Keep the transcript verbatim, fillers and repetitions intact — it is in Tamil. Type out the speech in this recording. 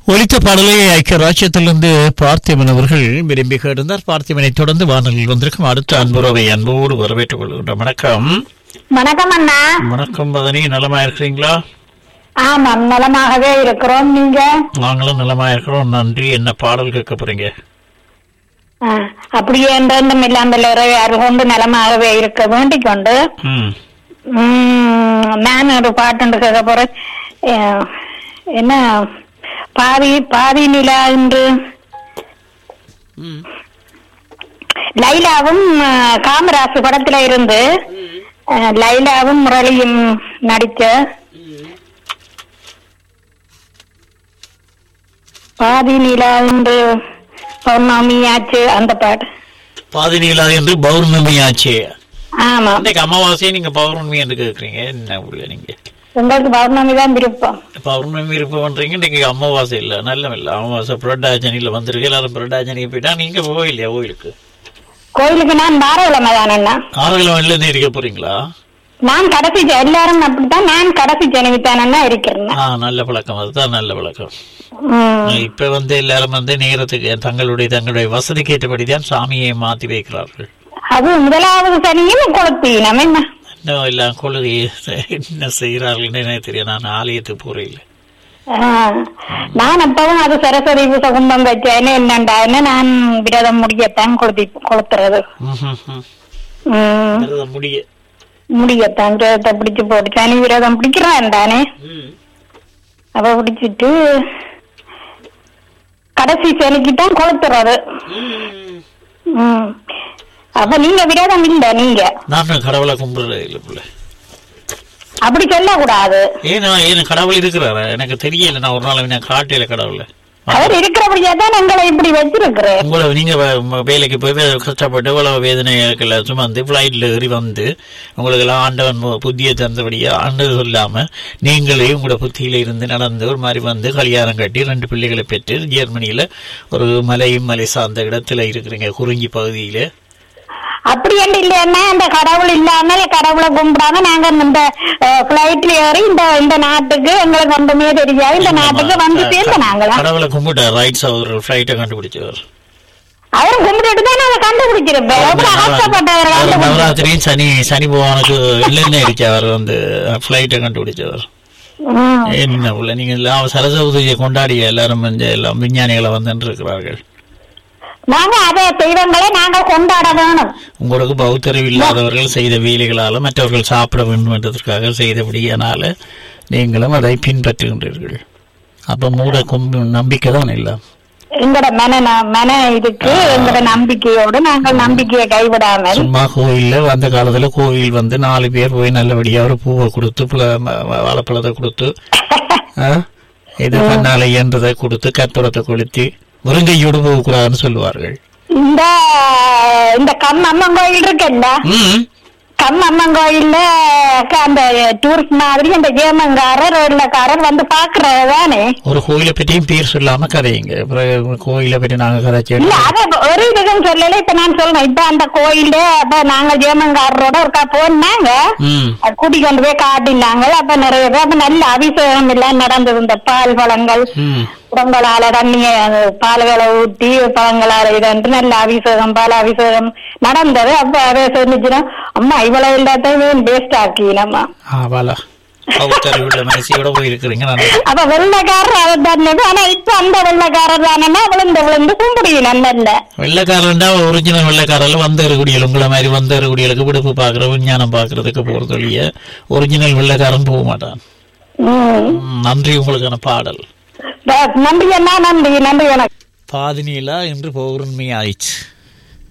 ஒலித்த பாடலை ஐக்கிய ராஜ்யத்திலிருந்து பார்த்திபன் அவர்கள் விரும்பி கேட்டிருந்தார். பார்த்திபனை தொடர்ந்து வானொலியில் வந்திருக்கும் அடுத்த அன்புறவை அன்போடு வரவேற்றுக் கொள்கின்றோம். வணக்கம். வணக்கம் அண்ணா. வணக்கம் பதனி, நலமா இருக்கிறீங்களா? ஆமாம், நலமாகவே இருக்கிறோம். நீங்க? நாங்களும் நலமா இருக்கிறோம், நன்றி. என்ன பாடல் கேட்க போறீங்க? அப்படியே என்றும் இல்லாமல் அருள் கொண்டு நலமாகவே இருக்க வேண்டிக் கொண்டு நான் ஒரு பாட்டு கேட்க போறேன். என்ன, பாதி பாதி நிலா என்று லைலாவும் காமராசு படத்துல இருந்து லைலாவும் முரளியும் நடிச்ச பாதி நிலா என்று பௌர்ணமியாச்சு அந்த பாட்டு. பாதி நிலா என்று பௌர்ணமியாச்சு. ஆமா, அமாவாசையை நீங்க பௌர்ணமி என்று கேக்குறீங்க. என்ன உள்ள நீங்க உங்களுக்கு பௌர்ணமி தான் விருப்பம். பௌர்ணமி விருப்பம் பண்றீங்க. இன்னைக்கு அமாவாசை இல்ல, நல்ல இல்ல அமாவாசை. புரட்டாஜனியில வந்திருக்கு, எல்லாரும் புரட்டாஜனிக்கு போயிட்டா. நீங்க போயில்லையா கோயிலுக்கு? கோயிலுக்கு நான் வாரக்கிழமை தானே. ஆறுகிழமைல இருந்து இருக்க போறீங்களா? நான் கடைசி எல்லாரும் அப்படித்தான், நான் கடைசி ஜனவித்தானா இருக்கிறேன். ஆஹ் நல்ல பழக்கம், அதுதான் நல்ல பழக்கம். இப்ப வந்து எல்லாரும் வந்து நேரத்துக்கு தங்களுடைய தங்களுடைய வசதிக்கு ஏற்றபடிதான் சாமியை மாத்தி வைக்கிறார்கள். அது முதலாவது சனியும் குழப்பினம் என்ன எல்லாம் கொள்கை என்ன செய்யறார்கள் எனக்கு தெரியும். நான் ஆலயத்துக்கு போறேன். நான் அப்பவும் அது சரஸ்வதி பூசை கும்பம் வச்சேன்னு என்னண்டான்னு நான் விரதம் முடியத்தான் கொளுத்தி கொளுத்துறது. முடிய முடியத்தான் விரதத்தை பிடிச்சு போட்டு சனி விரதம் பிடிக்கிறான் தானே. அவ பிடிச்சிட்டு கடைசி சனிக்குத்தான் கொளுத்துறது. உம் அப்ப நீங்க விரதம் இல்ல? நீங்க நான் கடவுளை கும்பிடுறது இல்ல பிள்ளை. அப்படி சொல்ல கூடாது. ஏன்னா ஏன்னா கடவுள் இருக்கிறாரா எனக்கு தெரியல. நான் ஒரு நாள் நான் காட்டையில கடவுள அவர் இருக்கிறபடியாதான் எங்களை இப்படி வச்சிருக்கிறேன். உங்களை நீங்க வேலைக்கு போய் கஷ்டப்பட்டு இவ்வளவு வேதனைகளை சுமந்து பிளைட்ல ஏறி வந்து உங்களுக்கு எல்லாம் ஆண்டவன் புத்தியை தந்தபடியா ஆண்டது சொல்லாம நீங்களே உங்களோட புத்தியில இருந்து நடந்து ஒரு மாதிரி வந்து கல்யாணம் கட்டி ரெண்டு பிள்ளைகளை பெற்று ஜெர்மனியில ஒரு மலையும் மலை சார்ந்த இடத்துல இருக்கிறீங்க, குறிஞ்சி பகுதியில. அப்படி என்று இல்லைன்னா இந்த கடவுள் இல்லாமல் கடவுளை கும்பிடாம நாங்க இந்த பிளைட்ல ஏறி இந்த இந்த நாட்டுக்கு எங்களுக்கு ஒன்றுமே தெரியாது, இந்த நாட்டுக்கு வந்து சேர்ந்த நாங்களா? கடவுளை கும்பிட்டா ரைட்ஸ் அவர் பிளைட்டை கண்டுபிடிச்சவர். அவரும் கும்பிட்டு தான் நாங்க கண்டுபிடிச்சிருப்போம். நவராத்திரியும் சனி சனி பகவானுக்கு இல்லைன்னு இருக்கு அவர் வந்து பிளைட்டை கண்டுபிடிச்சவர். என்ன உள்ள நீங்க எல்லாம் சரஸ்வதியை கொண்டாடிய எல்லாரும் எல்லாம் விஞ்ஞானிகளை வந்து இருக்கிறார்கள். நாங்க அதே தெய்வங்களை நாங்கள் கொண்டாட வேணும். உங்களுக்கு பௌத்தறிவு இல்லாதவர்கள் செய்த வேலைகளால மற்றவர்கள் சாப்பிட வேண்டும் என்றதற்காக செய்தபடியானால நீங்களும் அதை பின்பற்றுகின்றீர்கள். அப்ப மூட கும்பு நம்பிக்கை தான் இல்ல. எங்களோட மன மன இதுக்கு எங்களோட நம்பிக்கையோடு நாங்கள் நம்பிக்கையை கைவிடாமல் சும்மா கோயில்ல அந்த காலத்துல கோயில் வந்து நாலு பேர் போய் நல்லபடியா ஒரு பூவை கொடுத்து வாழைப்பழத்தை கொடுத்து இது கண்ணாலை என்றதை கொடுத்து கற்பூரத்தை கொளுத்தி முருங்கையோடு போகக்கூடாதுன்னு சொல்லுவார்கள். இந்த இந்த கம் அம்மன் கோயில் இருக்குல்ல, கம் அம்மன் கோயில்ல அந்த டூரிஸ்ட் மாதிரி அந்த ஜேமங்காரர் ரோட்லக்காரர் வந்து பாக்குறதுதானே. ஒரு கோயிலை பற்றியும் பேர் சொல்லாம கதையுங்க. கோயிலை பற்றி நாங்க கதைச்சு இல்ல அத ஒரு இதுக்கும் சொல்லல. இப்ப நான் சொல்றேன், இப்ப அந்த கோயில அப்ப நாங்க ஜேமங்காரரோட ஒருக்கா போனாங்க, கூட்டி கொண்டு போய் காட்டினாங்க. அப்ப நிறைய பேர் அப்ப நல்ல அபிஷேகம் எல்லாம் நடந்தது. இந்த பால் பழங்கள் குடங்களால தண்ணிய பால்களை ஊட்டி பழங்களால இது நல்ல அபிஷேகம் பால் அபிஷேகம் நடந்தது. அப்ப அதை சொல்லிச்சுன்னா அம்மா இவ்வளவு எல்லாத்தையும் வேஸ்ட் ஆக்கினம்மா. அப்ப வெள்ளக்காரர் அவர் தானே. ஆனா இப்ப அந்த வெள்ளக்காரர் தானே விழுந்து விழுந்து கும்பிடுவீங்க. நல்ல வெள்ளக்காரன் ஒரிஜினல் வெள்ளக்காரர்ல வந்தேறக்கூடியல் உங்களை மாதிரி வந்தேறக்கூடியலுக்கு விடுப்பு பாக்குற விஞ்ஞானம் பாக்குறதுக்கு போறதுலயே ஒரிஜினல் வெள்ளக்காரன் போக மாட்டான். நன்றி, உங்களுக்கான பாடல். நன்றி அண்ணா, நன்றி நன்றி. எனக்கு பாதினிலா என்று பௌர்ணமி ஆயிடுச்சு.